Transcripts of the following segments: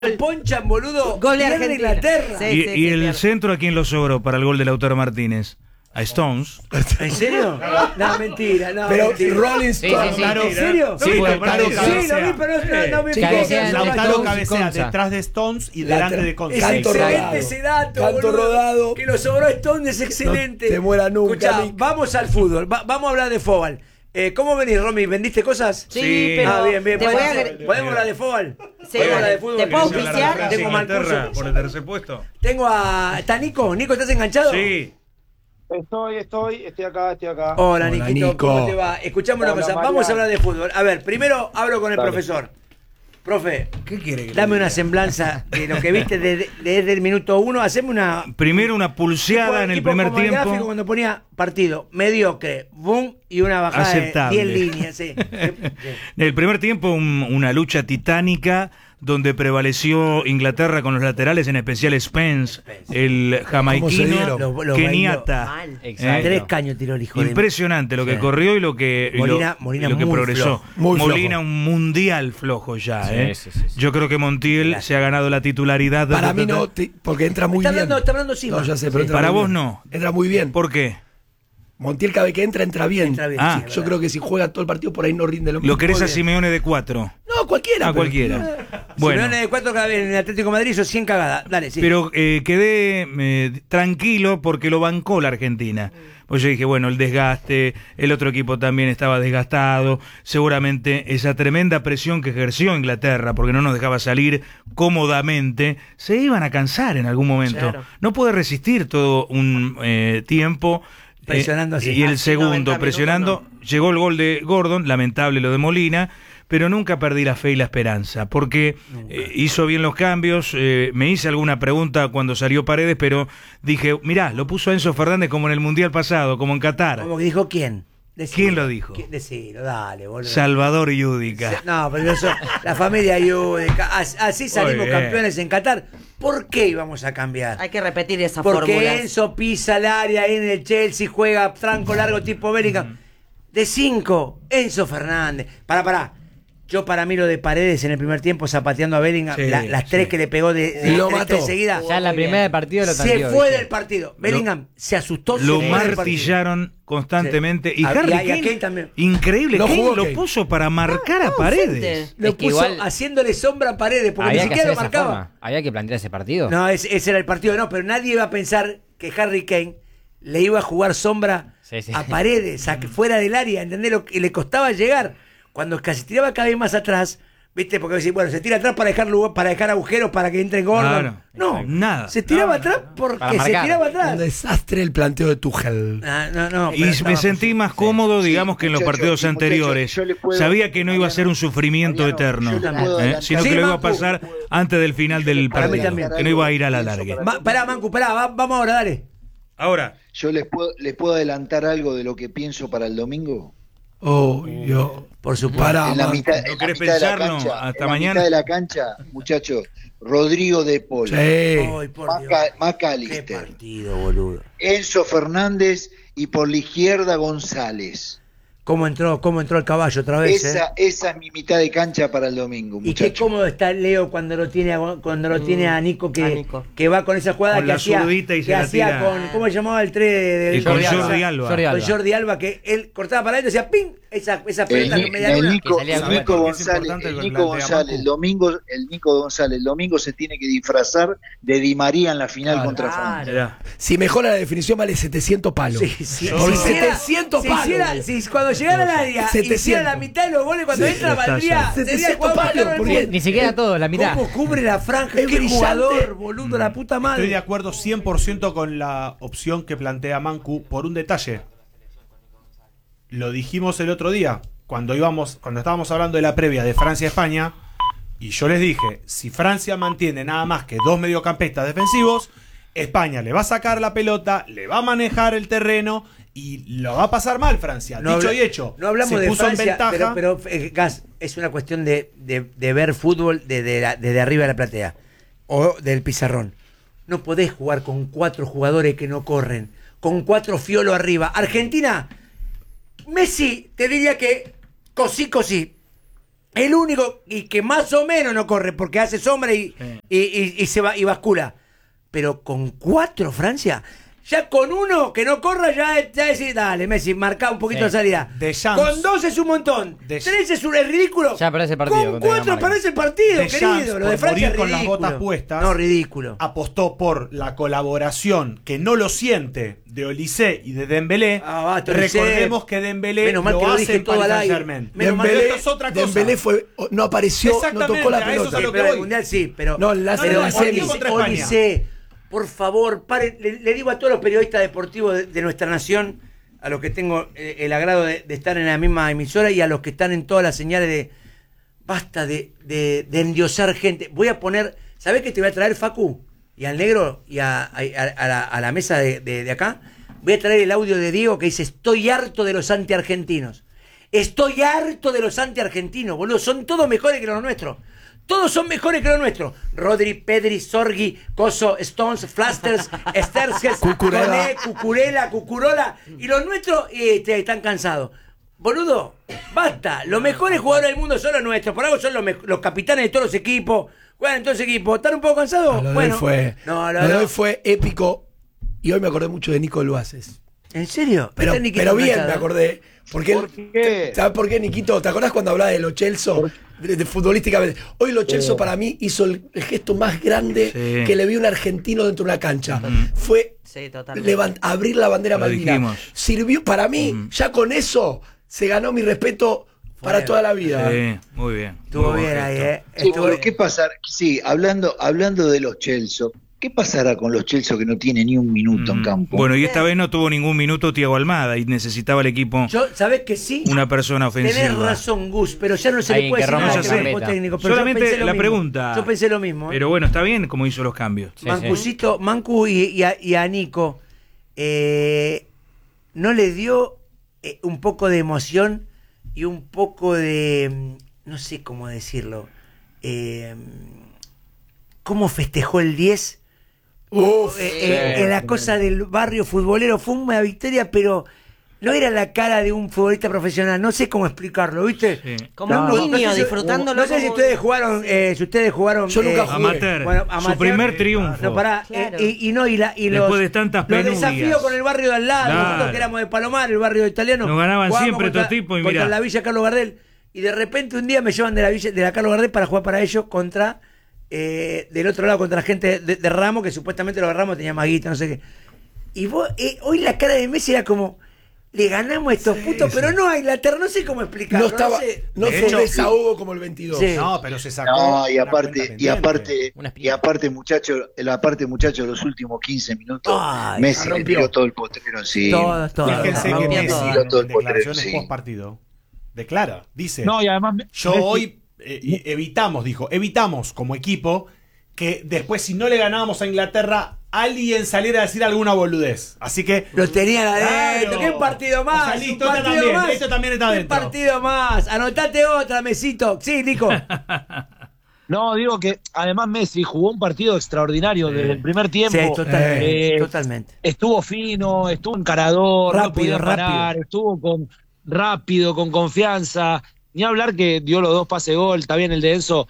Ponchan, boludo. Gol de Pierde Argentina. Inglaterra. Sí. Y el centro, ¿a quién lo sobró para el gol de Lautaro Martínez? A Stones. ¿En serio? No, mentira. No, Pero mentira. Rolling Stones. Sí. ¿En serio? Sí, Lautaro Sí, cabecea. lo vi, pero no me Cabecea, Lautaro Stones y cabecea Conza. detrás de Stones y delante de Conza. Es Canto excelente rodado. ese dato, Canto boludo. rodado. Que lo sobró Stone es excelente. No te muera nunca, Escuchá, Nick. vamos al fútbol. Vamos a hablar de fútbol. ¿Cómo venís, Romy? ¿Vendiste cosas? Sí, pero Ah, bien. te voy a ¿Podemos hablar de fútbol? Sí, ¿Podemos hablar de fútbol? ¿te puedo ¿Querés hablar auspiciar? de Francia, Tengo mal Inglaterra curso. por el tercer puesto? Tengo a... ¿Está Nico? ¿Nico, estás enganchado? Sí. Estoy acá. Hola, Hola, Niquito, Nico. ¿cómo te va? Escuchame una Hola, cosa, Mariano. vamos a hablar de fútbol. A ver, primero hablo con el Dale. profesor. Profe, ¿Qué quiere que dame le una diga? semblanza de lo que viste desde el minuto 1. Haceme una... Primero una pulseada en el tipo primer como gráfico tiempo. cuando ponía partido mediocre, boom, y una bajada Aceptable. de 10 líneas. Sí. En el primer tiempo una lucha titánica donde prevaleció Inglaterra con los laterales, en especial Spence, el ¿Cómo se jamaiquino, dieron? Lo keniata. Mal. Exacto. 3 caños tiró el hijo de... Impresionante lo que Sí. corrió y lo que, Molina y lo que muy progresó. flojo. Muy Molina flojo. un mundial flojo ya. Sí. Yo creo que Montiel Gracias. se ha ganado la titularidad. Para mí no, porque entra muy Está bien. hablando Sima. No, ya sé, pero entra Para muy vos bien. no. Entra muy bien. ¿Por qué? Montiel cada vez que entra bien. Entra bien, Ah, sí, Yo creo que si juega todo el partido por ahí no rinde lo mismo. Lo querés a Muy bien. Simeone de 4. No, cualquiera. A pero- cualquiera. Bueno. Bueno. De 4 cada vez en el Atlético de Madrid hizo 100 cagadas. Dale, sí. Pero quedé tranquilo porque lo bancó la Argentina. Pues yo dije, bueno, el desgaste, el otro equipo también estaba desgastado, seguramente esa tremenda presión que ejerció Inglaterra, porque no nos dejaba salir cómodamente, se iban a cansar en algún momento. Claro. No puede resistir todo un tiempo. Presionando así. Y el Así, segundo 90 presionando, minutos, llegó el gol de Gordon, lamentable lo de Molina, pero nunca perdí la fe y la esperanza, porque hizo bien los cambios, me hice alguna pregunta cuando salió Paredes, pero dije, mirá, lo puso Enzo Fernández como en el Mundial pasado, como en Qatar. Como que dijo quién. ¿Quién lo dijo? Decilo, dale, boludo. Salvador Yudica. No, pero eso, la familia Yudica. Así salimos Muy bien. campeones en Qatar. ¿Por qué íbamos a cambiar? Hay que repetir esa Porque fórmula. Enzo pisa el área ahí en el Chelsea, juega tranco largo tipo Bellingham. De 5, Enzo Fernández. Pará. Yo para mí lo de Paredes en el primer tiempo zapateando a Bellingham, Sí, las 3 sí. que le pegó de Lo tres mató. seguidas. Ya en la Muy bien. primera del partido lo Se tanteó, fue ¿viste? del partido. Bellingham se asustó. se Lo fue del partido. martillaron constantemente. Sí. Y Ah, Harry y a Kane, Kane también. increíble, No Kane jugó lo Kane. puso para marcar a Paredes. Lo Es que puso igual- haciéndole sombra a Paredes, porque Había ni que siquiera hacer lo esa marcaba. forma. Había que plantear ese partido. No, ese era el partido, no, pero nadie iba a pensar que Harry Kane le iba a jugar sombra Sí, sí. a Paredes, a que fuera del área, ¿entendés? Lo que le costaba llegar. Cuando casi tiraba cada vez más atrás, ¿viste? Porque decís, bueno, se tira atrás para dejar lugar, para dejar agujeros para que entre Gordon. Claro. No, Nada. se tiraba No, atrás porque Para se marcar. tiraba Un atrás. desastre el planteo de Tuchel. No, Y pero me estaba sentí más cómodo, digamos, que en los muchachos, partidos muchachos, anteriores. yo les puedo- Sabía que no iba a ser un sufrimiento Mariano, eterno, yo les puedo adelantar. sino Sí, que lo iba a Marco. pasar antes del final del Para mí partido, también. que no iba a ir a la larga. Pará, Mancu, pará, vamos ahora, dale. Ahora, Yo les puedo adelantar algo de lo que pienso para el domingo. Oh, yo. Por supuesto. Pará, En la man. mitad, ¿No en la querés mitad de la pensarlo cancha, hasta en la mañana? mitad de la cancha, muchachos, Rodrigo de Paul, Sí. Ay, por Dios. Qué McAllister, partido, boludo. Enzo Fernández y por la izquierda González. ¿Cómo entró el caballo otra vez? Esa es mi mitad de cancha para el domingo, Y qué muchachos. cómodo está Leo cuando lo tiene a Nico que, a Nico. que va con esa jugada Con que la hacía, zurdita y se que la hacía tira. con ¿cómo se llamaba el 3 y con Jordi Alba. Jordi Alba. Jordi Alba. Con Jordi Alba, que él cortaba para adentro y decía ¡ping! Esa pelota con media luna. Nico, Que salía el con- Nico ¿Sabés por qué es González, importante el lo que Nico plantea González, Marco? el Nico González, el domingo se tiene que disfrazar de Di María en la final Claro. contra Francia. Mirá. Si mejora la definición, vale 700 palos. Sí. Por Si hiciera- 700 si palos. hiciera- si cuando llegara al área 700. hiciera la mitad de los goles cuando Sí, entra está valdría ya. sería el 700 jugador más caro palos, del porque mundo. Ni siquiera todo, la mitad. ¿Cómo cubre la franja? Es ¡Qué brillante. jugador, boludo! La puta madre. Estoy de acuerdo 100% con la opción que plantea Mancu por un detalle. Lo dijimos el otro día, cuando estábamos hablando de la previa de Francia-España, y yo les dije, si Francia mantiene nada más que 2 mediocampistas defensivos, España le va a sacar la pelota, le va a manejar el terreno y lo va a pasar mal Francia. No Dicho habla- y hecho, No hablamos se de puso Francia, en ventaja. pero Gas, es una cuestión de ver fútbol desde arriba de la platea o del pizarrón. No podés jugar con 4 jugadores que no corren, con 4 fiolos arriba. Argentina, Messi, te diría que cosí. El único y que más o menos no corre porque hace sombra y se va y bascula. Pero con 4 Francia, ya con uno que no corra ya decir, dale, Messi, marca un poquito de salida. Con 2 es un montón. 3 es ridículo. Ya parece el partido. Con 4 parece el partido, querido. Lo de Francia es con ridículo. las botas puestas. No, ridículo. Apostó por la colaboración que no lo siente de Olise y de Dembélé. Recordemos que Dembélé menos mal que lo dije todo al aire. Dembélé, esto es otra cosa. Dembélé no apareció, no tocó la a eso pelota. es a lo que Pero el voy. Mundial sí, pero... No, la semi. Olise, por favor, paren, le digo a todos los periodistas deportivos de nuestra nación, a los que tengo el agrado de estar en la misma emisora y a los que están en todas las señales de... Basta de endiosar gente. Voy a poner... ¿Sabés qué te voy a traer, Facu? Y al negro y a la mesa de acá. Voy a traer el audio de Diego que dice: estoy harto de los anti-argentinos. Estoy harto de los anti-argentinos, boludo. Son todos mejores que los nuestros. Todos son mejores que los nuestros. Rodri, Pedri, Sorgi, Coso, Stones, Flasters, Sterges, Coné, Cucurola. Y los nuestros están cansados. Boludo, basta. Los mejores jugadores del mundo son los nuestros. Por algo son los capitanes de todos los equipos. Juegan en todos los equipos. ¿Están un poco cansados? Lo de hoy fue épico. Y hoy me acordé mucho de Nico Luaces. ¿En serio? Pero bien me acordé. Porque ¿Por qué? ¿Sabes por qué, Niquito? ¿Te acordás cuando hablaba de Lo Celso? De futbolísticamente. Hoy Lo Celso para mí hizo el gesto más grande que le vi a un argentino dentro de una cancha. Fue abrir la bandera Malvinas. Sirvió para mí, ya con eso se ganó mi respeto para toda la vida. Sí, muy bien. Estuvo bien ahí, Sí, pero ¿qué pasará? Sí, hablando de los Celso, ¿qué pasará con los Celso que no tiene ni un minuto en campo? Bueno, y esta vez no tuvo ningún minuto Thiago Almada y necesitaba el equipo ¿sabés que sí? una persona ofensiva. Tenés razón, Gus, pero ya no se le puede decir nada al cuerpo técnico. Pero solamente la pregunta. Yo pensé lo mismo. Pero bueno, está bien como hizo los cambios. Mancu y a Nico, ¿no le dio un poco de emoción y un poco de, no sé cómo decirlo, cómo festejó el 10? En la cosa del barrio futbolero fue una victoria, pero no era la cara de un futbolista profesional, no sé cómo explicarlo, ¿viste? Sí. Como un niño disfrutándolo. No sé si ustedes jugaron, Yo nunca jugué. Amateur. Bueno, Su primer triunfo. No, pará, Claro. Después de tantas los penurias. desafíos con el barrio de al lado, Claro. nosotros que éramos de Palomar, el barrio italiano. Nos ganaban jugábamos siempre contra, estos tipos y contra mirá. la Villa Carlos Gardel. Y de repente un día me llevan de la Carlos Gardel para jugar para ellos contra, del otro lado, contra la gente de Ramos, que supuestamente los de Ramos tenían más guita, no sé qué. Y hoy la cara de Messi era como... Le ganamos a estos putos, pero no a Inglaterra, no sé cómo explicarlo. No fue un desahogo como el 22. Sí. No, pero se sacó. No, y una aparte, cuenta pendiente. muchachos, los últimos 15 minutos, Ay, Messi le rompió. tiró todo el potrero, sí. Todo. Fíjense que Rompió Messi todo. en Todo el potrero, declaraciones sí. post partido declara, dice, No, y además yo hoy evitamos como equipo que después si no le ganábamos a Inglaterra alguien saliera a decir alguna boludez. Así que Lo tenían adentro. Claro. ¿Qué partido más? O sea, listo, Un esto partido también, más. esto también está ¿Qué adentro. partido más? Anotate otra, Mesito. Sí, Nico. No, digo que además Messi jugó un partido extraordinario desde el primer tiempo. Sí, totalmente. Eh, Totalmente. Estuvo fino, estuvo encarador, no Rápido, podía parar, estuvo rápido, con confianza. Ni hablar que dio los 2 pase gol, está bien el de Enzo,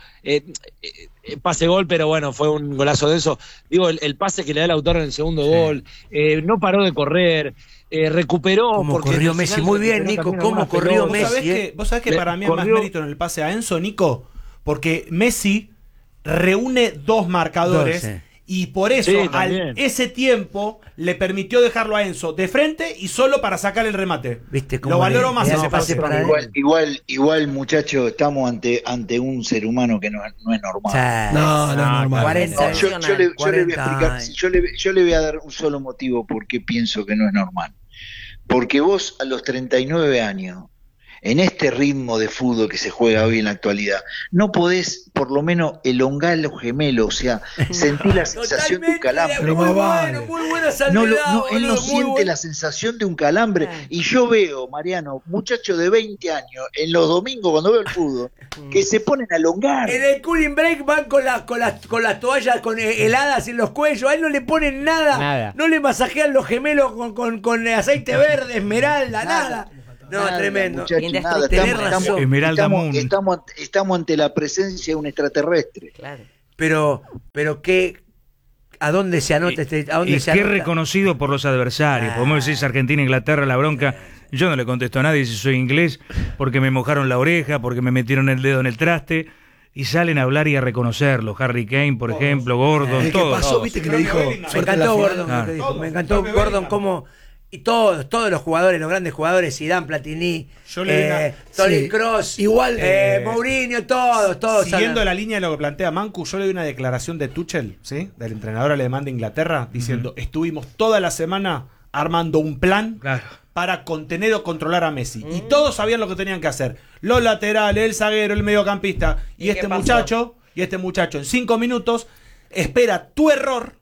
pase gol, pero bueno, fue un golazo de Enzo. Digo, el pase que le da el autor en el segundo gol, no paró de correr, recuperó. ¿Cómo porque corrió al Messi? final Muy bien, recuperó Nico, también ¿cómo algunas corrió pelotas. Messi? ¿Vos sabés que para mí hay más mérito en el pase a Enzo, Nico? Porque Messi reúne 2 marcadores. 12. Y por eso, Sí, al también. ese tiempo, le permitió dejarlo a Enzo de frente y solo para sacar el remate. ¿Viste cómo Lo valoro le más hace ese pase pase. para él? Igual, muchachos, estamos ante un ser humano que no es normal. No, normal. 40 No, yo le voy a 40 explicar, años. yo le voy a dar un solo motivo por qué pienso que no es normal. Porque vos a los 39 años, en este ritmo de fútbol que se juega hoy en la actualidad, no podés por lo menos elongar los gemelos, o sea, sentir la sensación de un calambre. Pero más vale. Muy buena No, salvedad, él no boludo, muy siente bueno. la sensación de un calambre. Y yo veo, Mariano, muchachos de 20 años, en los domingos cuando veo el fútbol, que se ponen a elongar. En el cooling break van con las toallas heladas en los cuellos. A él no le ponen nada. Nada. No le masajean los gemelos con aceite verde, esmeralda, nada. No, tremendo. Muchachos, nada, Tenés razón. Esmeralda Moon. estamos ante la presencia de un extraterrestre. Claro. Pero qué, ¿a dónde se anota ¿a dónde Y se qué anota? reconocido por los adversarios. Podemos decir Argentina, Inglaterra, la bronca. Yo no le contesto a nadie si soy inglés, porque me mojaron la oreja, porque me metieron el dedo en el traste. Y salen a hablar y a reconocerlo. Harry Kane, por ejemplo, Gordon, ¿Qué todos. pasó? ¿Viste que le dijo? Me encantó Gordon, Claro. lo que dijo. Me encantó Gordon como... Y todos los jugadores, los grandes jugadores, Zidane, Platini, Yo le Toni sí. Kroos, Igual, Mourinho, todos. Siguiendo hablan. la línea de lo que plantea Mancu, yo le doy una declaración de Tuchel, ¿sí? Del entrenador alemán de Inglaterra, diciendo, estuvimos toda la semana armando un plan Claro. para contener o controlar a Messi. Y todos sabían lo que tenían que hacer. Los laterales, el zaguero, el mediocampista. Y qué este pasó? muchacho en 5 minutos espera tu error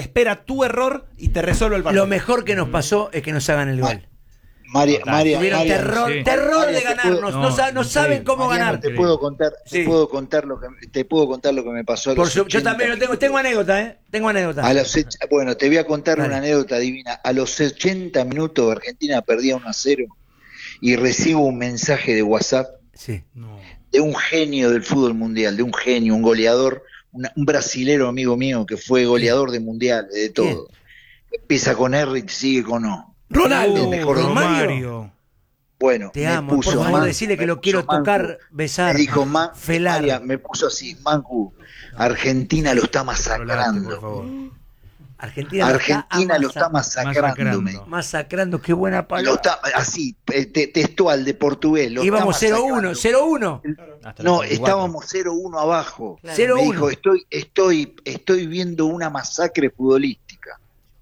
y te resuelve el partido. Lo mejor que nos pasó es que nos hagan el gol. María, Tuvieron terror sí. terror de María, te ganarnos. puedo- No saben cómo Mariano, ganar. te puedo contar, Sí. te puedo contar lo que me pasó a los Yo 80 también tengo anécdota, Tengo anécdota. Bueno, te voy a contar Dale. una anécdota divina. A los 80 minutos Argentina perdía 1-0 y recibo un mensaje de WhatsApp Sí. No. de un genio del fútbol mundial, de un genio, un goleador, un brasilero amigo mío que fue goleador de mundiales, de todo. Empieza con R y sigue con O. Ronaldo. El mejor del Romario. Bueno, Te me amo. Por puso favor, Mancu, decirle que me lo quiero puso Mancu. tocar, besar, Me dijo felar. María, me puso así, Mancu, Argentina lo está Hablate, masacrando. por favor. Argentina Lo está masacrando. masacrando. Qué buena Lo palabra. está, así, textual de portugués. Lo Íbamos está 0-1, masacrando. 0-1. Hasta No, los 24. estábamos 0-1 abajo. Claro. 0-1. Me dijo, estoy viendo una masacre futbolística.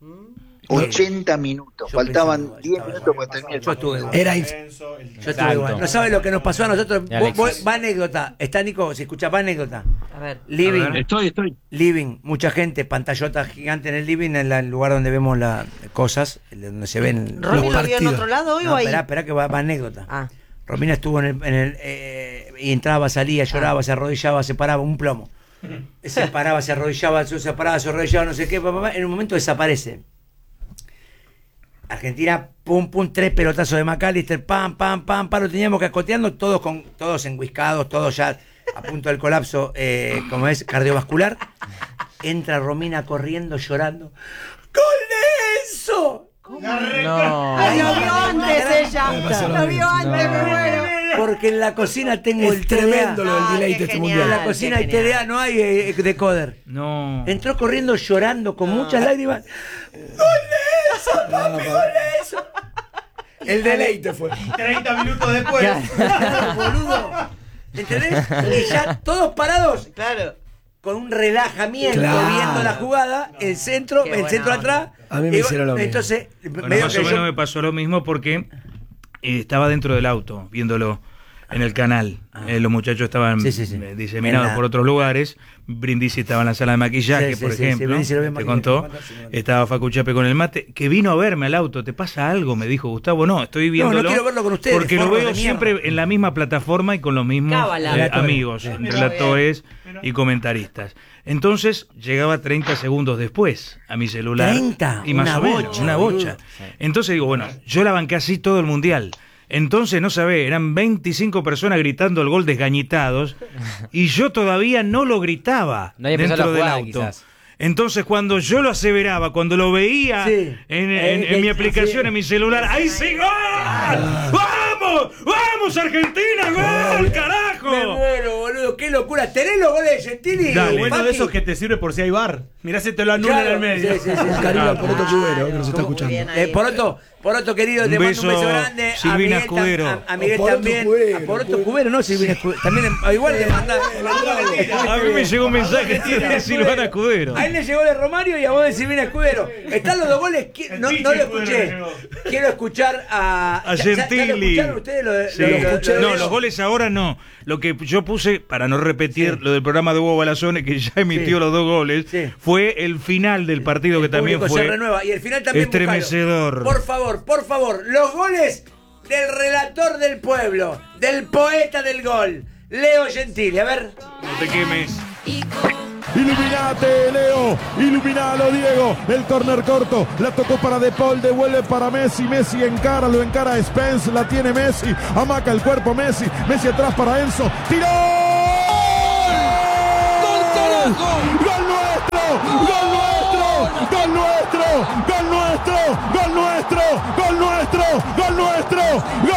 80 minutos, Yo faltaban pensaba, 10 estaba minutos igual. para terminar el Yo estuve partido. igual. Era Yo estuve Exacto. igual. No sabes lo que nos pasó a nosotros. Y Alexis. Va anécdota. Está Nico, si escucha, va anécdota. A ver. Living. A ver. Estoy. Living, mucha gente, pantallota gigante en el living, en el lugar donde vemos las cosas, donde se ven ¿Romy lo vio en partidos. otro lado hoy No, o ahí? esperá que va anécdota. Ah, Romina estuvo y entraba, salía, lloraba, se arrodillaba, se paraba, un plomo. Se paraba, se arrodillaba, se paraba, se arrodillaba, no sé qué, en un momento desaparece. Argentina, pum, 3 pelotazos de McAllister, pam, lo teníamos cascoteando, todos enguiscados, todos ya a punto del colapso, como es, cardiovascular. Entra Romina corriendo, llorando. ¡Gol de Enzo! No. Ay, lo vio antes ella. Me pasó lo Lo vio mismo. antes, me muero. Porque en la cocina tengo el Es tremendo lo del Ah, delay qué de este genial. En mundial. la cocina qué hay genial. TDA, no hay decoder. No. Entró corriendo llorando con muchas lágrimas. ¡Gol de eso, papi! ¡Gol de eso! El deleite fue. 30 minutos después. Boludo. ¿Entendés? Y ya todos parados Claro. con un relajamiento Claro. viendo la jugada, el centro Qué atrás. buena A mí me Y hicieron lo mismo. Entonces, Bueno, medio más que o menos yo- me pasó lo mismo porque estaba dentro del auto viéndolo en el canal. Los muchachos estaban Sí, sí, sí. diseminados En la- por otros lugares. Brindisi estaba en la sala de maquillaje, Sí, sí, por sí, sí, ejemplo. Brindisi lo ve en Te maquillaje. contó. Sí, sí. Estaba Facu Chape con el mate, que vino a verme al auto. ¿Te pasa algo? Me dijo Gustavo. No, estoy viéndolo. no quiero verlo con ustedes, Porque lo forros veo de siempre mierda. en la misma plataforma y con los mismos Cábala. amigos, relatores y comentaristas. Entonces llegaba 30 segundos después a mi celular. 30, y más una o menos, bocha, una boludo. bocha. Entonces digo, bueno, yo la banqué así todo el mundial. Entonces, no sabés, eran 25 personas gritando el gol desgañitados y yo todavía no lo gritaba No había empezado dentro la del jugada, auto. quizás. Entonces, cuando yo lo aseveraba, cuando lo veía Sí. en mi aplicación, sí. en mi celular, ¡ahí sí, gol! ¡Vamos! ¡Vamos, Argentina! ¡Gol, carajo! Me muero, boludo, qué locura. ¿Tenés los goles de Gentili? Dale. Lo bueno de Papi? eso es que te sirve por si hay bar. Mirá si te lo anulan Claro, en el medio. sí, sí, sí. Un cariño al Poroto Cubero, que nos está Muy escuchando. bien ahí. Poroto querido, Un te mando un beso, beso grande. Silvina a Miguel, Escudero. A Miguel Poroto también. Cubero, A Poroto Cubero, no, Silvina Escudero. También, igual le manda. A mí me llegó un mensaje de Silvana Escudero. A él le llegó de Romario y a vos de Silvina Escudero. Están los dos goles. No lo escuché. Quiero escuchar a ¿Ya lo Gentili. escucharon ustedes? Sí. Lo No, de- los goles ahora no. Lo que yo puse, para no repetir lo del programa de Hugo Balazone, que ya emitió Sí. los dos goles, Sí. fue el final del partido, que El también público fue se renueva. Y el final también estremecedor. buscalo. Por favor, los goles del relator del pueblo, del poeta del gol, Leo Gentili. A ver. No te quemes. Iluminate, Leo. Iluminalo, Diego. El córner corto. La tocó para De Paul. Devuelve para Messi. Messi encara. Lo encara Spence. La tiene Messi. Amaca el cuerpo Messi. Messi atrás para Enzo. ¡Tiró! ¡Gol, carajo! ¡Gol nuestro! ¡Gol nuestro! ¡Gol nuestro! ¡Gol nuestro! ¡Gol nuestro! ¡Gol nuestro! ¡Gol nuestro! ¡Gol!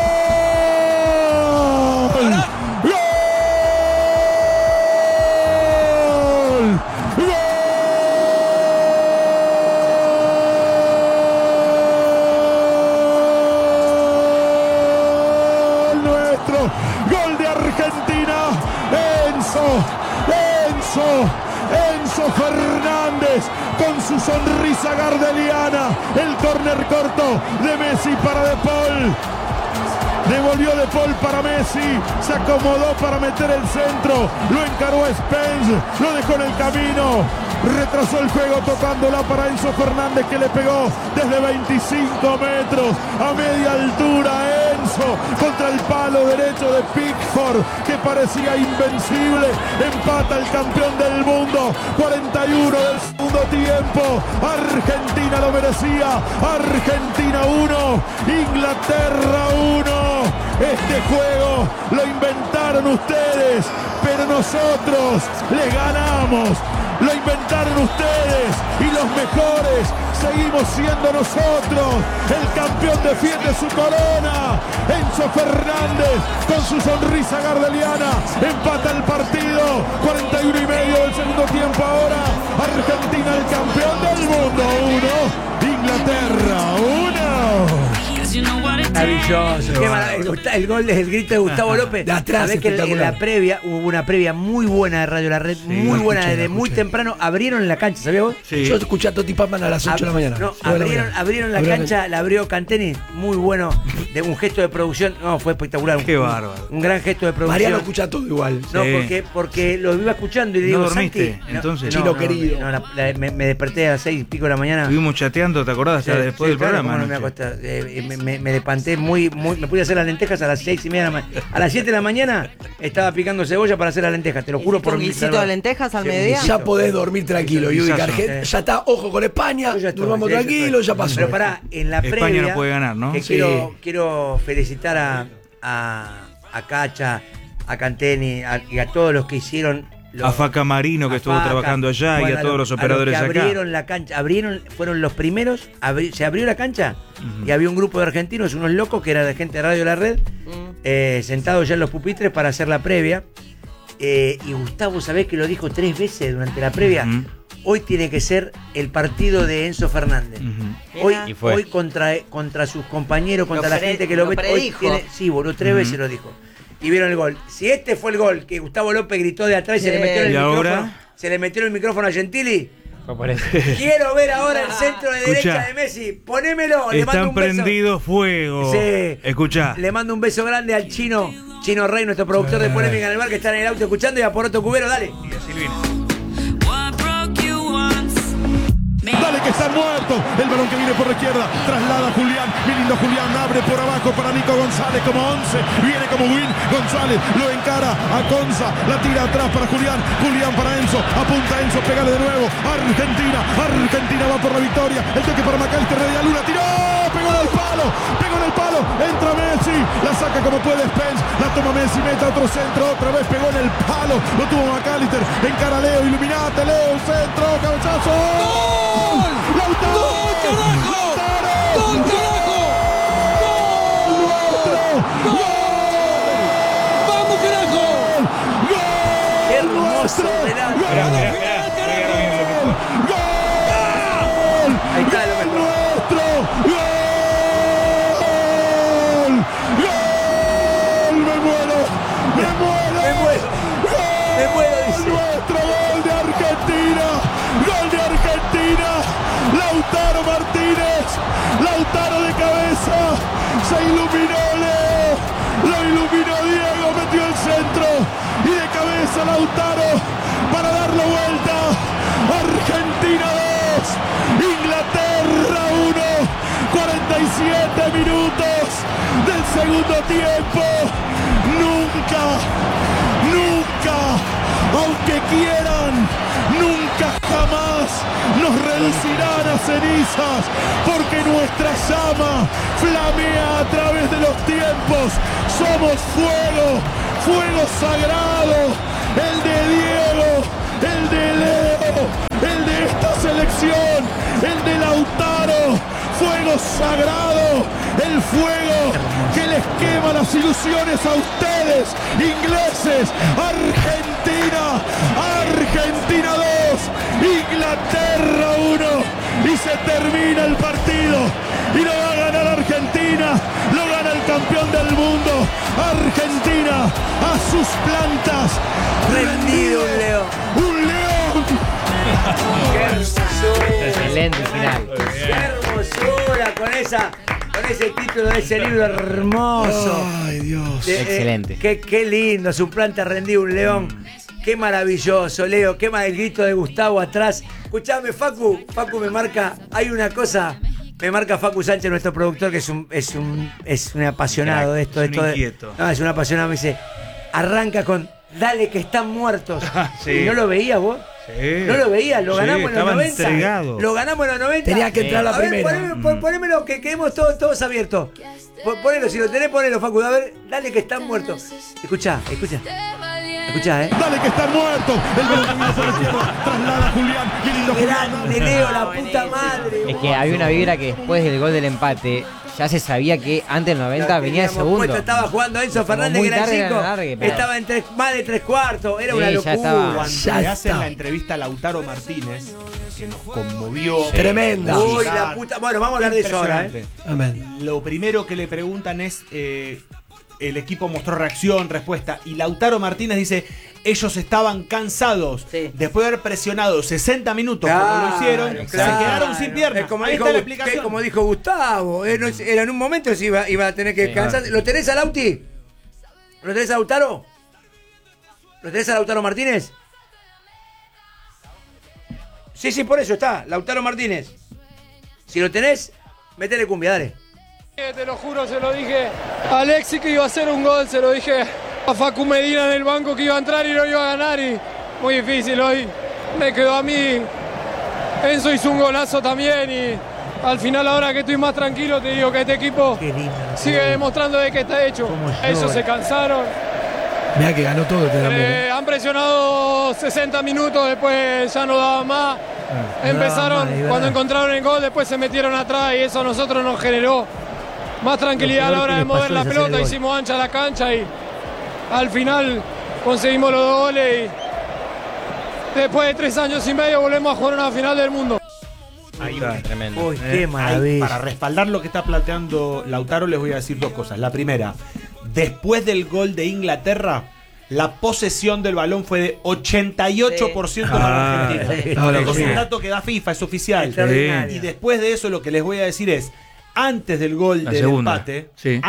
Enzo Fernández con su sonrisa gardeliana. El córner corto de Messi para De Paul. Devolvió De Paul para Messi. Se acomodó para meter el centro. Lo encaró a Spence. Lo dejó en el camino. Retrasó el juego tocándola para Enzo Fernández, que le pegó desde 25 metros a media altura. Enzo contra el palo derecho de Pickford, que parecía invencible. Empata el campeón del mundo. 41 del segundo tiempo. Argentina lo merecía. Argentina 1, Inglaterra 1. Este juego lo inventaron ustedes, pero nosotros les ganamos. Lo inventaron ustedes y los mejores seguimos siendo nosotros. El campeón defiende su corona. Enzo Fernández con su sonrisa gardeliana empata el partido. 41 y medio del segundo tiempo ahora. Argentina el campeón del mundo 1, Inglaterra 1. Maravilloso. Qué maravilla. El gol es el grito de Gustavo López. De atrás, sabés que en la previa hubo una previa muy buena de Radio La Red, muy buena, desde muy temprano. Abrieron la cancha, ¿sabías vos? Sí. Yo escuché a Toti Pamman a las 8 de la mañana. No, abrieron la cancha, la abrió Canteni, muy bueno, de un gesto de producción. No, fue espectacular. Qué bárbaro. Un gran gesto de producción. Mariano escucha todo igual. No, porque lo iba escuchando y le digo, ¿No dormiste? Santi, Entonces. Chino querido. Me desperté a las 6:00 de la mañana. Estuvimos chateando, ¿te acordás? Hasta después del programa. No me acosté. Me levanté me pude hacer las lentejas a las 6:30 de la mañana. A las 7 de la mañana estaba picando cebolla para hacer las lentejas, te lo juro por mi guisito de lentejas al mediodía. Ya podés dormir tranquilo, Yudica. Ya está, ojo con España, durmamos tranquilo, ya pasó. Pero pará, en la previa, España no puede ganar, ¿no? Que quiero felicitar a Cacha, a Canteni y a todos los que hicieron. A Faca Marino, que estuvo trabajando allá, y a todos los operadores acá. Abrieron la cancha, fueron los primeros, se abrió la cancha y había un grupo de argentinos, unos locos que era de gente de Radio La Red, sentados ya en los pupitres para hacer la previa. Y Gustavo, ¿sabés que lo dijo 3 veces durante la previa? Hoy tiene que ser el partido de Enzo Fernández. Hoy contra sus compañeros, contra la gente que lo ve. Hoy tiene, sí, boludo, 3 veces lo dijo. Y vieron el gol. Si este fue el gol que Gustavo López gritó de atrás y se le metió en el micrófono, se le metió en el micrófono a Gentili. Quiero ver ahora el centro de derecha de Messi. Ponémelo. Están prendidos fuego. Sí. Escuchá. Le mando un beso grande al Chino Rey, nuestro productor de Polémica en el Bar, que está en el auto escuchando, y a Poroto Cubero, dale. Y a Silvina. Dale que están muertos. El balón que viene por la izquierda. Traslada Julián. Mi lindo Julián. Abre por abajo para Nico González como 11. Viene como Win. González lo encara a Conza. La tira atrás para Julián. Julián para Enzo. Apunta Enzo. Pégale de nuevo. Argentina va por la victoria. El toque para McAllister. Media luna. Tiró. Pegó en el palo. Entra Messi. La saca como puede Spence. La toma Messi. Mete otro centro. Otra vez pegó en el palo. Lo tuvo McAllister. Encara Leo. Iluminate. Leo. Centro. Cabezazo. ¡Gol! ¡Lautaro! ¡Gol, carajo! ¡Gol, carajo! ¡Gol nuestro! ¡Gol! ¡Vamos, carajo! ¡Gol! ¡Qué hermoso! ¡Gol! Ahí está lo mejor. ¡Nuestro! ¡Gol! ¡Gol! ¡Me muero! Dice. ¡Nuestro gol de Argentina! ¡Gol de Argentina! Lautaro Martínez, Lautaro de cabeza, se iluminó Leo, lo iluminó Diego, metió el centro y de cabeza Lautaro para darlo vuelta. Argentina 2, Inglaterra 1, 47 minutos del segundo tiempo. Nunca, aunque quieran, nunca jamás nos reducirán a cenizas, porque nuestra llama flamea a través de los tiempos. Somos fuego, fuego sagrado, el de Diego, el de Leo, el de esta selección, el de Lautaro. Fuego sagrado, el fuego que les quema las ilusiones a ustedes, ingleses. Argentina, Argentina 2, Inglaterra 1, y se termina el partido. Y lo va a ganar Argentina, lo gana el campeón del mundo. Argentina a sus plantas. Rendido un león. ¡Un león! ¡Qué hermosura! Excelente final. ¡Qué hermosura! Con ese título de ese libro hermoso. Ay, Dios. Excelente. Qué lindo, su planta rendido un león. Qué maravilloso, Leo. Qué mal el grito de Gustavo atrás. Escuchame, Facu me marca, hay una cosa. Me marca Facu Sánchez, nuestro productor, que es un apasionado de esto. Es un inquieto. No, es un apasionado. Me dice, arranca con, dale que están muertos. Sí. ¿Y no lo veías vos? Sí. No lo veías, lo Sí, ganamos en los estaba 90. entregado. Lo ganamos en los 90. Tenía que entrar la A ver, primera. ponémelo, que quedemos todos abiertos. Ponelo, si lo tenés, ponelo, Facu. A ver, dale que están muertos. Escuchá. Dale que están muertos. El balón vino por la izquierda. Traslada a Julián. Qué lindo Julián. Grande, Leo, la puta madre. Es que había una vibra que después del gol del empate ya se sabía que antes del 90 venía el segundo. Puesto, estaba jugando Enzo Fernández, muy que era tarde, el era 5. largue, pero- Estaba en más de 3/4. Era Sí, una ya locura. estaba. Cuando Ya le hacen está. la entrevista a Lautaro Martínez, que nos conmovió. Tremenda. Uy, la puta. Bueno, vamos a hablar de eso ahora, Impresionante. Amén. Lo primero que le preguntan es, el equipo mostró reacción, respuesta, y Lautaro Martínez dice, ellos estaban cansados. Sí. Después de haber presionado 60 minutos como lo hicieron, se quedaron sin piernas. Como Ahí dijo, está la explicación. como dijo Gustavo, era en un momento se iba a tener que descansar. ¿Lo tenés a Lauti? ¿Lo tenés a Lautaro? ¿Lo tenés a Lautaro Martínez? Sí, por eso está, Lautaro Martínez. Si lo tenés, métele cumbia, dale. Te lo juro, se lo dije a Alexi que iba a hacer un gol, se lo dije a Facu Medina en el banco que iba a entrar y no iba a ganar, y muy difícil hoy. Me quedó a mí. Enzo hizo un golazo también, y al final, ahora que estoy más tranquilo, te digo que este equipo sigue demostrando de que está hecho. Ellos se cansaron. Mirá que ganó todo este también. Han presionado 60 minutos, después ya no daban más. Empezaron, cuando encontraron el gol, después se metieron atrás, y eso a nosotros nos generó más tranquilidad a la hora de mover la pelota. Hicimos ancha la cancha y al final conseguimos los 2 goles, y después de 3 años y medio volvemos a jugar una final del mundo. Ahí Tremendo. Uy, qué Ahí, maravilla. para respaldar lo que está planteando Lautaro, les voy a decir 2 cosas. La primera, después del gol de Inglaterra, la posesión del balón fue de 88% para Argentina. No, lo Es comí. un dato que da FIFA, es oficial. Extraordinario. Y después de eso, lo que les voy a decir es, antes del gol La del segunda, empate, sí.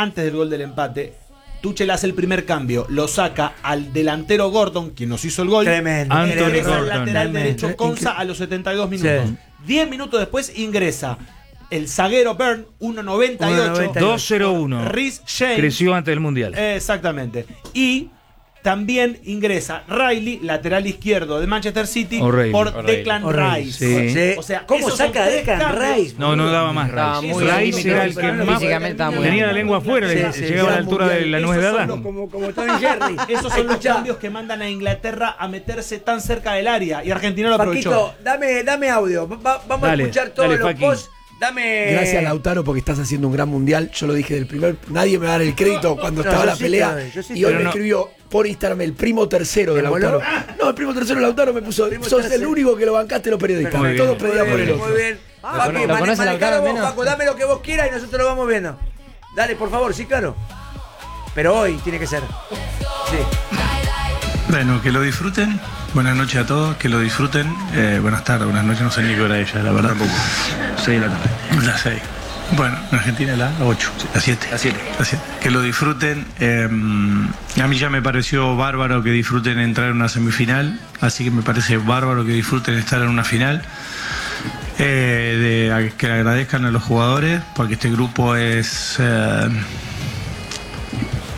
Tuchel hace el primer cambio, lo saca al delantero Gordon, quien nos hizo el gol. Tremendo. Anthony Ingresa al Gordon. lateral Tremendo. derecho Konsa a los 72 minutos. Sí. 10 minutos después ingresa el zaguero Byrne, 1.98. 2-0-1. Reece James. Creció antes del Mundial. Exactamente. Y también ingresa Riley, lateral izquierdo de Manchester City, O'Reilly. por O'Reilly. Declan O'Reilly. Rice. Sí. O sea, ¿Cómo esos son saca a 3 Declan cambios. Rice? No daba más Estaba Rice. muy Rice era el que físicamente más estaba muy tenía bien. la lengua afuera, le Sí, llegaba a la sí, altura de la Esos nuez de son Adán. los- Como Tom Jerry. Esos son los Escuchá, cambios que mandan a Inglaterra a meterse tan cerca del área. Y Argentina lo aprovechó. Paquito, dame audio. Vamos Dale, a escuchar todos dale, los Faqui. posts. Dame. Gracias, Lautaro, porque estás haciendo un gran mundial. Yo lo dije del primer. Nadie me va a dar el crédito cuando No, estaba yo la sí pelea. te doy, yo sí Y te hoy doy. me No. escribió por Instagram el primo tercero de ¿El Lautaro. boludo? No, el primo tercero de Lautaro me puso. Sos el tercero. único que lo bancaste los periodistas. Muy bien. Todos pedían por el Muy otro. bien. ¿Lo Faqui, conoce Lautaro manejalo al vos, menos? Paco, dame lo que vos quieras y nosotros lo vamos viendo. Dale, por favor, sí, claro. Pero hoy tiene que ser. Sí. Bueno, que lo disfruten. Buenas noches a todos, que lo disfruten. Buenas tardes, buenas noches, no sé ni qué hora es ya, la verdad. Tampoco. 6 de la tarde. Las 6. Bueno, en Argentina las 8, las 7. Las 7. Que lo disfruten. A mí ya me pareció bárbaro que disfruten entrar en una semifinal, así que me parece bárbaro que disfruten estar en una final. Que le agradezcan a los jugadores, porque este grupo es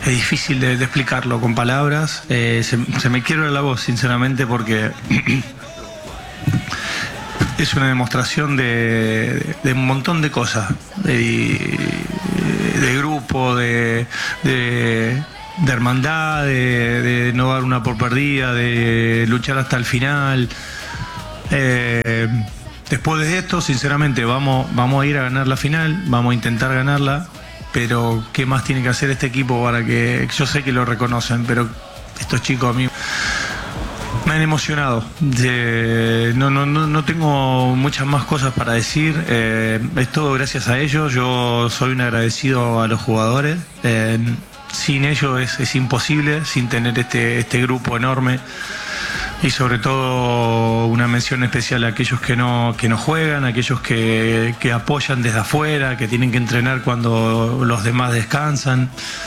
difícil de explicarlo con palabras. Se me quiebra la voz, sinceramente, porque es una demostración de un montón de cosas, de grupo, de hermandad, de no dar una por perdida, de luchar hasta el final. Después de esto, sinceramente, vamos a ir a ganar la final, vamos a intentar ganarla, pero ¿qué más tiene que hacer este equipo para que... Yo sé que lo reconocen, pero estos chicos a mí me han emocionado. No tengo muchas más cosas para decir. Es todo gracias a ellos. Yo soy un agradecido a los jugadores. Sin ellos es imposible, sin tener este grupo enorme. Y sobre todo una mención especial a aquellos que no juegan, a aquellos que apoyan desde afuera, que tienen que entrenar cuando los demás descansan.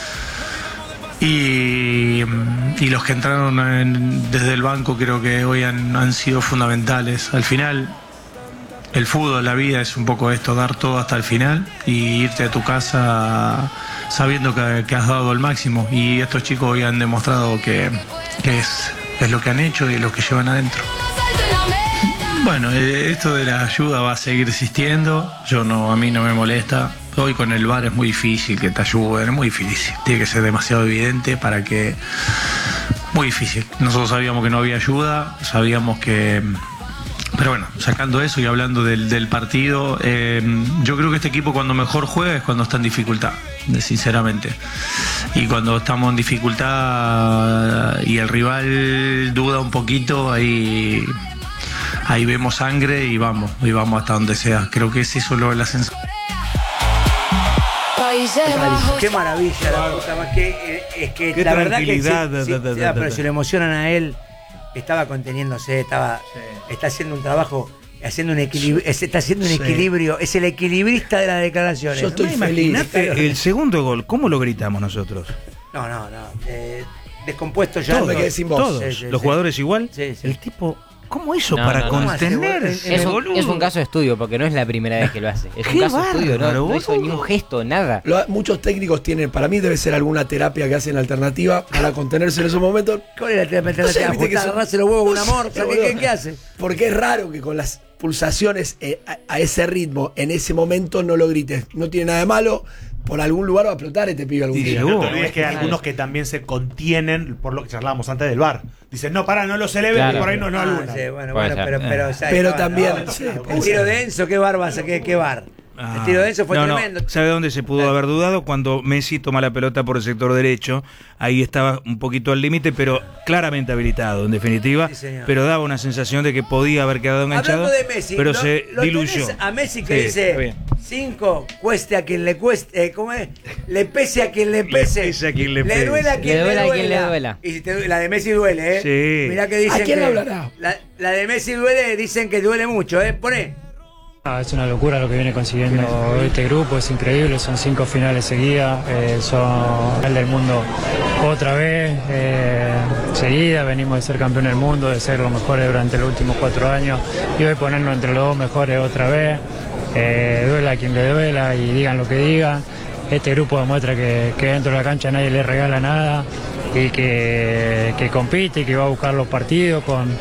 Y los que entraron desde el banco creo que hoy han sido fundamentales. Al final, el fútbol, la vida es un poco esto, dar todo hasta el final y irte a tu casa sabiendo que has dado el máximo. Y estos chicos hoy han demostrado que es lo que han hecho y lo que llevan adentro. Bueno, esto de la ayuda va a seguir existiendo. A mí no me molesta. Hoy con el VAR es muy difícil que te ayuden, es muy difícil. Tiene que ser demasiado evidente para que... Muy difícil. Nosotros sabíamos que no había ayuda, sabíamos que... Pero bueno, sacando eso y hablando del partido, yo creo que este equipo cuando mejor juega es cuando está en dificultad, sinceramente. Y cuando estamos en dificultad y el rival duda un poquito, ahí vemos sangre y vamos hasta donde sea. Creo que es eso la sensación. Qué maravilla, la puta más es que qué la verdad que pero si lo emocionan a él, estaba conteniéndose, está haciendo un trabajo, está haciendo un equilibrio, es el equilibrista de las declaraciones. Yo estoy feliz. Imagínate el segundo gol, ¿cómo lo gritamos nosotros? No, descompuesto ya. Todos, me quedé sin voz. Todos, los jugadores igual. Sí. El tipo, ¿cómo hizo para contener es un caso de estudio, porque no es la primera vez que lo hace. Es un caso de estudio, no hizo ni un gesto, nada. Muchos técnicos tienen, para mí debe ser alguna terapia que hacen alternativa para contenerse en esos momentos. ¿Cuál es la terapia alternativa? Agarrarse los huevos con un amor. ¿Qué hace? Porque es raro que con las pulsaciones a ese ritmo, en ese momento, no lo grites. No tiene nada de malo. Por algún lugar va a explotar este pibe algún día. No te olvides que hay algunos que también se contienen, por lo que charlábamos antes del VAR. Dicen, no, no lo celebre, claro, y por ahí no alguna. Sí, bueno, pero también... el tiro de Enzo, ¿qué bar va a ser? ¿Qué bar? El tiro de Enzo fue tremendo. ¿Sabe dónde se pudo haber dudado? Cuando Messi toma la pelota por el sector derecho. Ahí estaba un poquito al límite, pero claramente habilitado, en definitiva. Sí, pero daba una sensación de que podía haber quedado enganchado. Hablando de Messi, pero se diluyó. A Messi que dice 5, cueste a quien le cueste, ¿cómo es? Le pese a quien le pese. Le pese a quien le pese. Le duela a quien le duela. Y si la de Messi duele, Sí. Mirá que dicen ¿A quién que hablará? La de Messi duele, dicen que duele mucho, Poné. Es una locura lo que viene consiguiendo este grupo, es increíble, son 5 finales seguidas, son el del mundo otra vez, seguida, venimos de ser campeón del mundo, de ser los mejores durante los últimos 4 años y hoy ponernos entre los 2 mejores otra vez, duela a quien le duela y digan lo que digan. Este grupo demuestra que dentro de la cancha nadie le regala nada y que compite y que va a buscar los partidos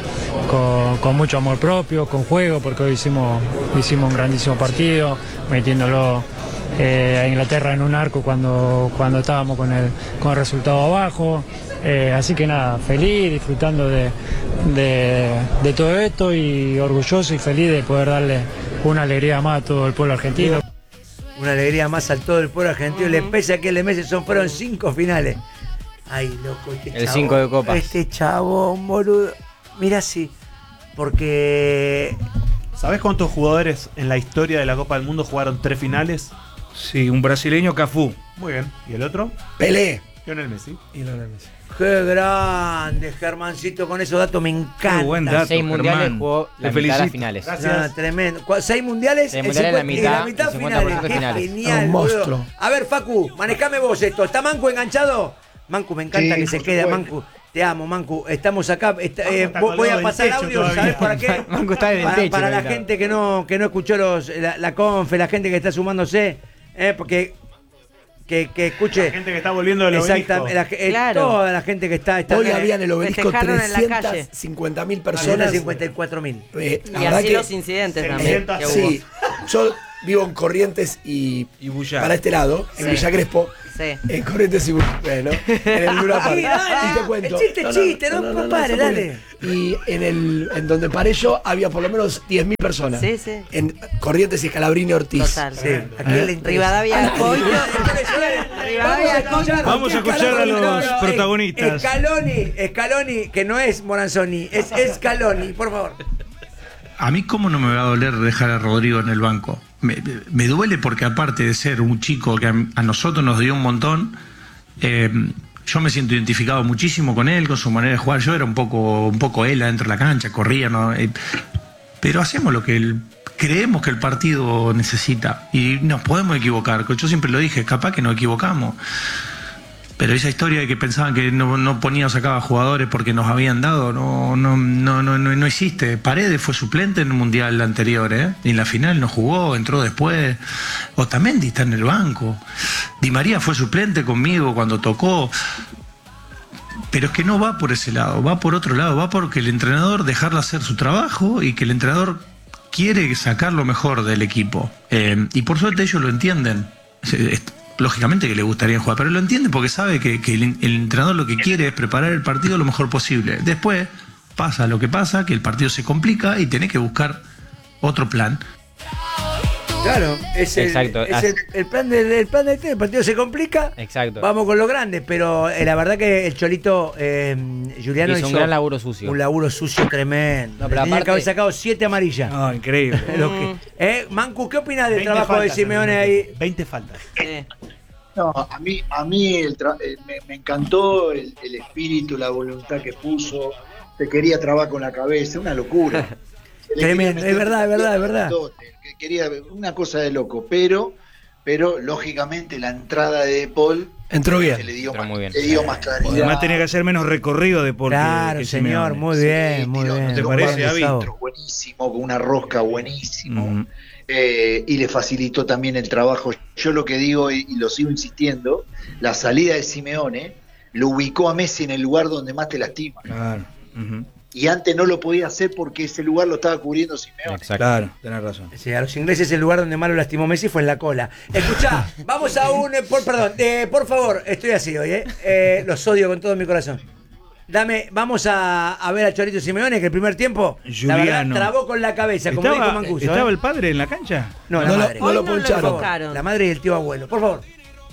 con mucho amor propio, con juego, porque hoy hicimos un grandísimo partido, metiéndolo a Inglaterra en un arco cuando estábamos con el resultado abajo. Así que nada, feliz, disfrutando de todo esto y orgulloso y feliz de poder darle una alegría más a todo el pueblo argentino. Una alegría más a todo el pueblo argentino. Le pese a que le Messi fueron 5 finales. Ay, loco, el 5 de copas. Este chabón, boludo. Mira así. Porque... ¿Sabés cuántos jugadores en la historia de la Copa del Mundo jugaron 3 finales? Sí, un brasileño, Cafú. Muy bien. ¿Y el otro? Pelé. Lionel Messi. Qué grande, Germancito, con esos datos me encanta. Qué buen dato, 6 mundiales Germán. jugó la mitad de las finales. Gracias. Tremendo. 6 mundiales, 6 mundiales, la mitad finales. 50% finales. Genial, un monstruo. boludo. A ver, Facu, manejame vos esto. ¿Está Mancu enganchado? Mancu, me encanta que se quede. Mancu, te amo, Mancu. Estamos acá. Voy a pasar audio, ¿sabes para qué? Mancu está en el techo. Para la gente que no escuchó la confe, la gente que está sumándose, porque que escuche. La gente que está volviendo del obelisco. Exactamente. Claro. Toda la gente que está Hoy había en el obelisco Festejaron en la calle. 350.000 personas. 54.000. Y así los incidentes también. que hubo. Sí, yo vivo en Corrientes y Bullá. para este lado, en Villa Crespo. Sí. En Corrientes y bueno, en el Luna Park. Y te cuento. Chiste, no pare, dale. Y en donde paré yo había por lo menos 10.000 personas. Sí, sí. En Corrientes y Scalabrini Ortiz. Total. Sí. ¿A quién le interesa? Rivadavia Coito. Vamos a escuchar a los protagonistas. Scaloni, que no es Moranzoni, es Scaloni, por favor. A mí, ¿cómo no me va a doler dejar a Rodrigo en el banco? Me duele porque, aparte de ser un chico que a nosotros nos dio un montón, yo me siento identificado muchísimo con él, con su manera de jugar. Yo era un poco él adentro de la cancha, corría, ¿no? Pero hacemos lo que creemos que el partido necesita y nos podemos equivocar. Yo siempre lo dije, capaz que nos equivocamos. Pero esa historia de que pensaban que no ponía o sacaba jugadores porque nos habían dado, no existe. Paredes fue suplente en el Mundial anterior, y en la final no jugó, entró después. Otamendi está en el banco. Di María fue suplente conmigo cuando tocó. Pero es que no va por ese lado, va por otro lado, va porque el entrenador dejarle hacer su trabajo y que el entrenador quiere sacar lo mejor del equipo. Y por suerte ellos lo entienden. Lógicamente que le gustaría jugar, pero lo entiende porque sabe que el entrenador lo que quiere es preparar el partido lo mejor posible. Después pasa lo que pasa, que el partido se complica y tenés que buscar otro plan. Claro, el plan del partido se complica. Exacto. Vamos con los grandes, pero la verdad que el Cholito Juliano hizo un gran laburo sucio. Un laburo sucio tremendo. No, pero tenía aparte, que haber sacado 7 amarillas. No, increíble. Mancu, ¿qué opinas del trabajo de Simeone ahí? 20 faltas. No, a mí me encantó el espíritu, la voluntad que puso. Te quería trabar con la cabeza, una locura. Tremendo, es verdad. Quería una cosa de loco, pero lógicamente la entrada de Paul entró bien. Le dio Además más claridad. tenía que hacer menos recorrido de Paul. Claro, que señor, Simeone. muy bien. ¿No te parece, David? Buenísimo, con una rosca buenísimo. Y le facilitó también el trabajo. Yo lo que digo y lo sigo insistiendo, la salida de Simeone lo ubicó a Messi en el lugar donde más te lastima. Claro. Y antes no lo podía hacer porque ese lugar lo estaba cubriendo Simeone. Exacto. Claro, tenés razón. Sí, a los ingleses el lugar donde más lo lastimó Messi fue en la cola. Escuchá, vamos a por favor, estoy así hoy, los odio con todo mi corazón. Vamos a ver a Cholito Simeone, que el primer tiempo la verdad, trabó con la cabeza, como dijo Mancuso. ¿Estaba el padre en la cancha? No, la madre. No lo poncharon. La madre y el tío abuelo, por favor.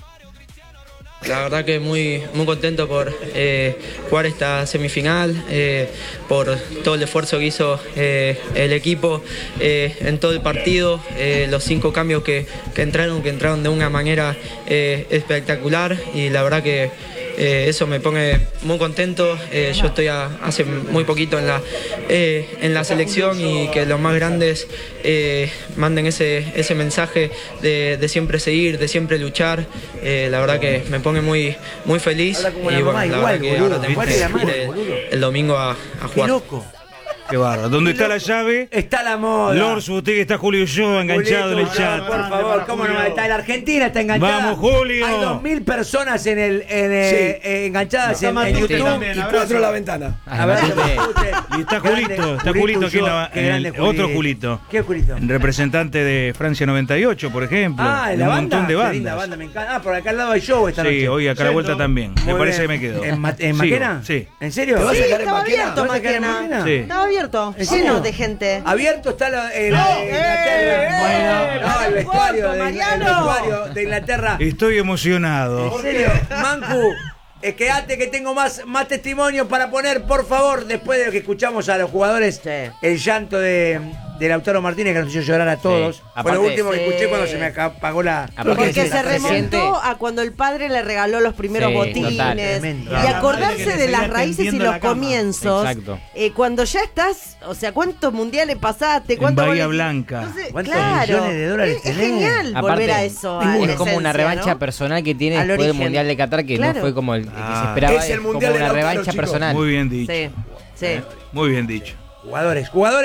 La verdad que muy contento por jugar esta semifinal, por todo el esfuerzo que hizo el equipo en todo el partido, los 5 cambios que entraron de una manera espectacular y la verdad que eso me pone muy contento. Yo estoy hace muy poquito en la selección y que los más grandes manden ese mensaje de siempre seguir, de siempre luchar. La verdad que me pone muy feliz y bueno, la verdad que ahora tenemos que ir el domingo a jugar. Qué loco. Qué bárbaro. ¿Dónde está la llave? Está la moda. Lord Subotegui, está Julio y yo enganchado en el chat. Por favor, ¿cómo no? Está la Argentina, está enganchada. ¡Vamos, Julio! Hay 2.000 personas enganchadas en YouTube. Y 4 en la ventana. A ver, y está Julito, aquí otro Julito. ¿Qué Julito? Representante de Francia 98, por ejemplo. Ah, un montón de bandas. Linda banda, me encanta. Por acá al lado hay show esta noche. Sí, hoy acá a la vuelta también. Me parece que me quedo. ¿En Maquena? Sí. ¿En serio? ¿Te vas a quedar en estaba Maquena? abierto Maquena. Sí. Estaba abierto, lleno de gente. Abierto está el vestuario de Inglaterra. Estoy emocionado. ¿En serio? Mancu, quédate que tengo más testimonios para poner, por favor, después de que escuchamos a los jugadores, el llanto de Lautaro Martínez, que nos hizo llorar a todos. Fue lo último que escuché cuando se me apagó la... Porque se remontó a cuando el padre le regaló los primeros botines. Y acordarse de las raíces y los comienzos. Cuando ya estás, o sea, ¿cuántos mundiales pasaste? En Bahía Blanca. Entonces, ¿cuántos millones de dólares es genial volver a eso. Es como una revancha personal que tiene después del Mundial de Qatar, que no fue como el que se esperaba. Es el como Mundial una de revancha chicos. personal. Muy bien dicho. Sí. Muy bien dicho. Jugadores,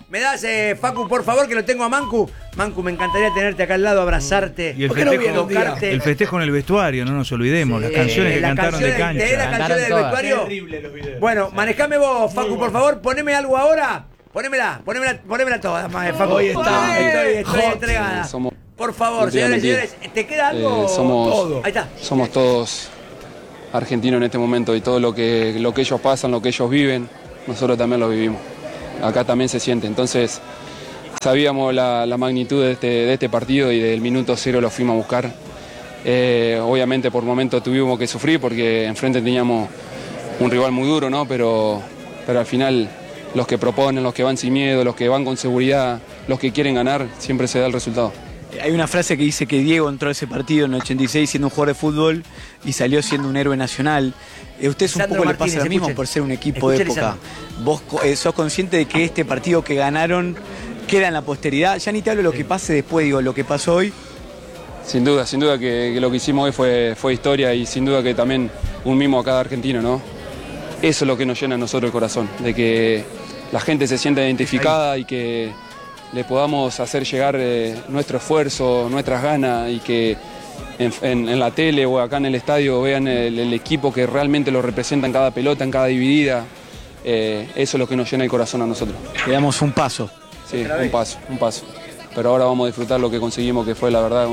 Me das, Facu, por favor, que lo tengo a Mancu. Mancu, me encantaría tenerte acá al lado, abrazarte. Y el festejo, tocarte. El festejo en el vestuario, no nos olvidemos. Las canciones que cantaron de cancha. ¿Tenés las canciones del vestuario? Terrible los videos. Bueno, manejame vos, Facu, por favor. Poneme algo ahora. Ponémela toda, Facu. Hoy está. Estoy entregada. Por favor, señores, ¿te queda algo? Todo. Ahí está. Somos todos argentinos en este momento y todo lo que ellos pasan, lo que ellos viven, nosotros también lo vivimos. Acá también se siente. Entonces, sabíamos la magnitud de este partido y del minuto 0 lo fuimos a buscar. Obviamente por momentos tuvimos que sufrir porque enfrente teníamos un rival muy duro, ¿no? Pero al final los que proponen, los que van sin miedo, los que van con seguridad, los que quieren ganar, siempre se da el resultado. Hay una frase que dice que Diego entró a ese partido en el 86 siendo un jugador de fútbol y salió siendo un héroe nacional. ¿Ustedes un poco le pasa lo mismo por ser un equipo de época? ¿Vos sos consciente de que este partido que ganaron queda en la posteridad? Ya ni te hablo de lo que pase después, digo, lo que pasó hoy. Sin duda que lo que hicimos hoy fue historia y sin duda que también un mimo a cada argentino, ¿no? Eso es lo que nos llena a nosotros el corazón, de que la gente se sienta identificada y que le podamos hacer llegar nuestro esfuerzo, nuestras ganas y que en la tele o acá en el estadio vean el equipo que realmente lo representa en cada pelota, en cada dividida. Eso es lo que nos llena el corazón a nosotros. Le damos un paso. Sí, un paso. Pero ahora vamos a disfrutar lo que conseguimos, que fue la verdad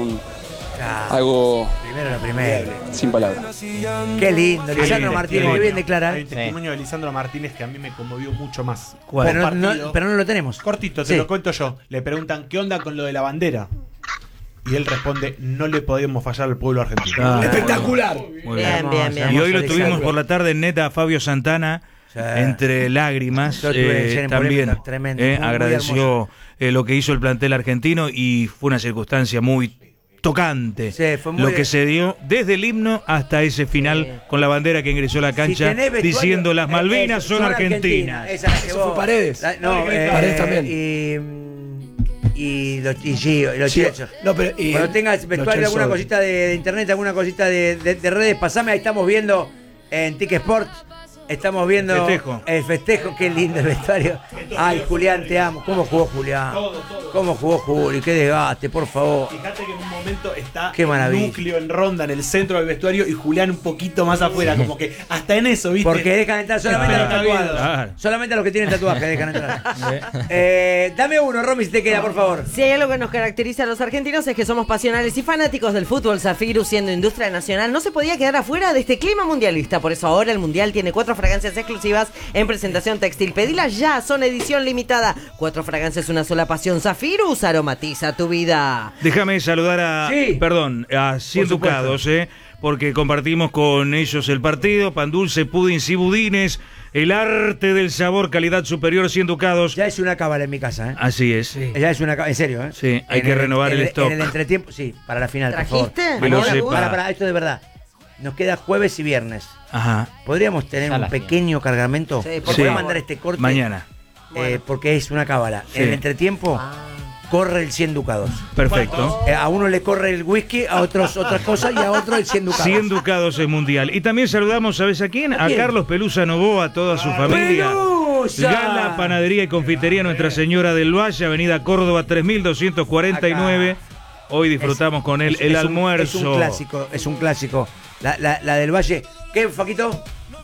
algo primero. Sin palabras. Qué lindo, Lisandro Martínez, muy bien declarar. Hay un testimonio de Lisandro Martínez que a mí me conmovió mucho más. Pero no lo tenemos. Cortito, te lo cuento yo. Le preguntan, ¿qué onda con lo de la bandera? Y él responde, no le podemos fallar al pueblo argentino. Espectacular. Bien. Y hoy lo tuvimos por la tarde en Neta a Fabio Santana. Entre lágrimas, también agradeció lo que hizo el plantel argentino y fue una circunstancia muy tocante, lo que se dio desde el himno hasta ese final con la bandera que ingresó a la cancha diciendo las Malvinas son argentinas. Eso fue Paredes. Paredes también. Y los chicos. Cuando tengas vestuario, alguna cosita de internet, alguna cosita de redes, pasame, ahí estamos viendo en Tic Sport. Estamos viendo el festejo, qué lindo el vestuario. Ay, Julián, te amo. ¿Cómo jugó Julián? ¿Cómo jugó Juli? Qué desgaste, por favor. Fíjate que en un momento está el núcleo en ronda en el centro del vestuario y Julián un poquito más afuera, como que hasta en eso, ¿viste? Porque dejan entrar solamente a los tatuados. Solamente a los que tienen tatuajes dejan entrar. Dame uno, Romy, si te queda, por favor. Si hay algo que nos caracteriza a los argentinos es que somos pasionales y fanáticos del fútbol. Zafiro, siendo industria nacional, no se podía quedar afuera de este clima mundialista. Por eso ahora el Mundial tiene 4 fragancias exclusivas en presentación textil. Pedilas ya, son edición limitada. 4 fragancias, una sola pasión. Zafirus aromatiza tu vida. Déjame saludar a 100 Ducados, porque compartimos con ellos el partido. Pan dulce, pudins y budines. El arte del sabor, calidad superior, 100 Ducados. Ya es una cábala en mi casa, Así es. Sí. Ya es una cábala, en serio, Sí, hay que renovar el stock. En el entretiempo, para la final, ¿trajiste? por favor. Para esto de verdad. Nos queda jueves y viernes. Ajá. ¿Podríamos tener un pequeño cargamento? Sí, ¿Por qué mandar este corte? Mañana. Porque es una cábala. En el entretiempo corre el 100 Ducados. Perfecto. A uno le corre el whisky, a otros otras cosas y a otro el 100 Ducados. 100 Ducados es mundial. Y también saludamos, ¿sabes a quién? A Carlos Pelusa Novoa, a toda su familia. ¡Pelusa! Gala, Panadería y Confitería Nuestra Señora del Valle, Avenida Córdoba 3249. Acá. Hoy disfrutamos con él el almuerzo. Es un clásico. La del Valle. ¿Qué, Faquito?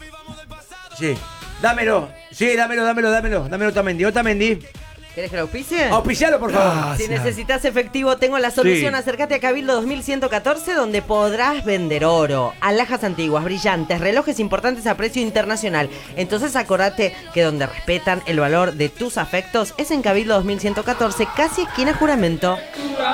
Sí. Dámelo. Sí, dámelo Otamendi. ¿Querés que lo auspicie? Auspicialo, por favor. Si necesitas efectivo, tengo la solución. Sí. Acércate a Cabildo 2114, donde podrás vender oro, alhajas antiguas, brillantes, relojes importantes a precio internacional. Entonces acordate que donde respetan el valor de tus afectos es en Cabildo 2114, casi esquina Juramento.